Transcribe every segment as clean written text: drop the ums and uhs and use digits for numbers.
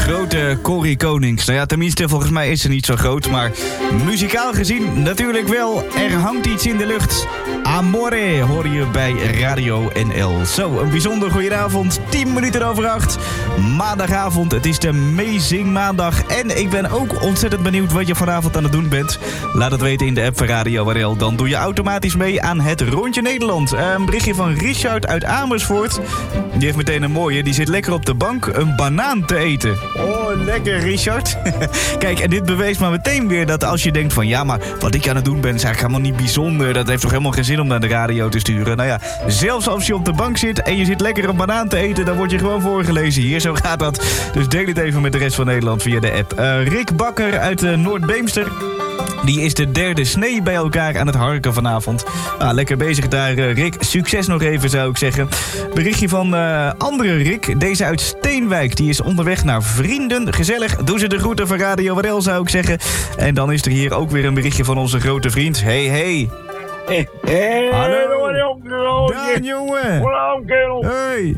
grote Corrie Konings. Nou ja, tenminste, volgens mij is ze niet zo groot, maar muzikaal gezien natuurlijk wel. Er hangt iets in de lucht. Amore hoor je bij Radio NL. Zo, een bijzonder goedenavond. 10 minuten over 8. Maandagavond, het is de Amazing Maandag. En ik ben ook ontzettend benieuwd wat je vanavond aan het doen bent. Laat het weten in de app van Radio NL. Dan doe je automatisch mee aan het Rondje Nederland. Een berichtje van Richard uit Amersfoort. Die heeft meteen een mooie. Die zit lekker op de bank een banaan te eten. Oh, lekker Richard. Kijk, en dit beweest maar meteen weer dat als je denkt van... ja, maar wat ik aan het doen ben is eigenlijk helemaal niet bijzonder. Dat heeft toch helemaal geen zin om naar de radio te sturen. Nou ja, zelfs als je op de bank zit en je zit lekker een banaan te eten... dan word je gewoon voorgelezen hier. Zo gaat dat. Dus deel het even met de rest van Nederland via de app. Rick Bakker uit Noord-Beemster. Die is de derde snee bij elkaar aan het harken vanavond. Lekker bezig daar, Rick. Succes nog even, zou ik zeggen. Berichtje van andere Rick. Deze uit Steenwijk. Die is onderweg naar vrienden. Gezellig. Doe ze de groeten van Radio NL, zou ik zeggen. En dan is er hier ook weer een berichtje van onze grote vriend. Hey. Hey, hallo. Daan, jongen. Hallo, kerel. Hey.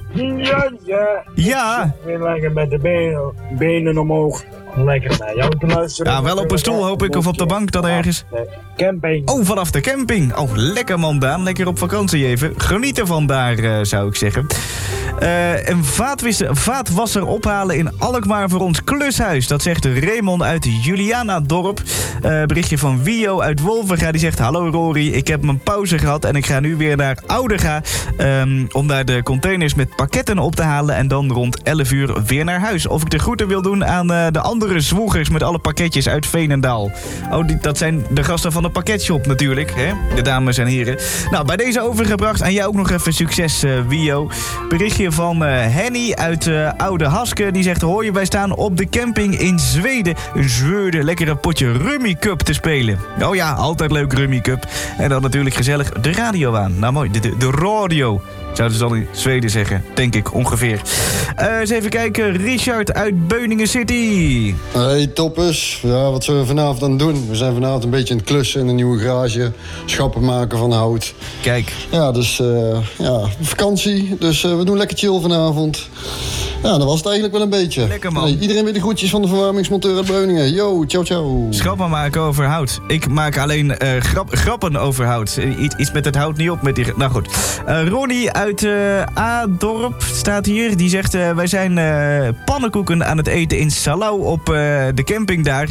Ja. Ik ben lekker met de benen omhoog. Lekker naar jou te luisteren. Ja, wel op een stoel hoop ik, of op de bank dan ergens. Camping. Oh, vanaf de camping. Oh, lekker man, Daan. Lekker op vakantie even. Geniet ervan daar, zou ik zeggen. Een vaatwasser ophalen in Alkmaar voor ons klushuis. Dat zegt Raymond uit Julianadorp. Berichtje van Wio uit Wolvenga. Die zegt, hallo Rory, ik heb mijn pauze gehad en ik ga nu weer naar Ouderga. Om daar de containers met pakketten op te halen. En dan rond 11 uur weer naar huis. Of ik de groeten wil doen aan de andere zwoegers met alle pakketjes uit Veenendaal. Oh, dat zijn de gasten van de pakketshop natuurlijk, hè? De dames en heren. Nou, bij deze overgebracht. En jij ook nog even succes, Wio. Berichtje van Henny uit Oude Haske. Die zegt, hoor je, wij staan op de camping in Zweden. Een Zweden, lekker een potje Rummy Cup te spelen. Oh ja, altijd leuk Rummy Cup. En dan natuurlijk gezellig de radio aan. Nou mooi, de radio. Zouden ze dan in Zweden zeggen, denk ik, ongeveer. Eens even kijken, Richard uit Beuningen City. Hey toppers, ja, wat zijn we vanavond aan het doen? We zijn vanavond een beetje aan het klussen in een nieuwe garage. Schappen maken van hout. Kijk. Ja, dus vakantie. Dus we doen lekker chill vanavond. Ja, dat was het eigenlijk wel een beetje. Lekker man. Hey, iedereen weer de groetjes van de verwarmingsmonteur uit Beuningen. Yo, ciao. Schappen maken over hout. Ik maak alleen grappen over hout. Iets met het hout niet op. Nou goed. Ronnie uit A-dorp staat hier. Die zegt, wij zijn pannenkoeken aan het eten in Salau op de camping daar.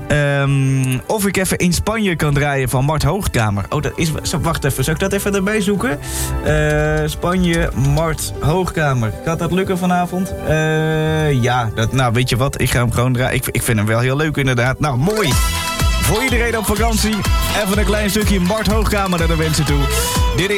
Of ik even in Spanje kan draaien van Mart Hoogkamer. Oh, dat is... Wacht even, zal ik dat even erbij zoeken? Spanje, Mart Hoogkamer. Gaat dat lukken vanavond? Ja, nou weet je wat? Ik ga hem gewoon draaien. Ik vind hem wel heel leuk inderdaad. Nou, mooi. Voor iedereen op vakantie. Even een klein stukje Mart Hoogkamer naar de mensen toe. Dit is